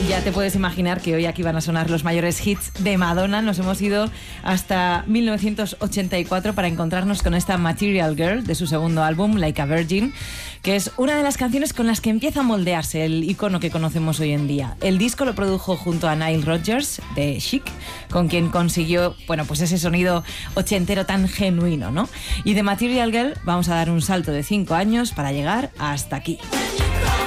Ya te puedes imaginar que hoy aquí van a sonar los mayores hits de Madonna. Nos hemos ido hasta 1984 para encontrarnos con esta Material Girl de su segundo álbum, Like a Virgin, que es una de las canciones con las que empieza a moldearse el icono que conocemos hoy en día. El disco lo produjo junto a Nile Rodgers de Chic, con quien consiguió, bueno, pues ese sonido ochentero tan genuino, ¿no? Y de Material Girl vamos a dar un salto de 5 años para llegar hasta aquí.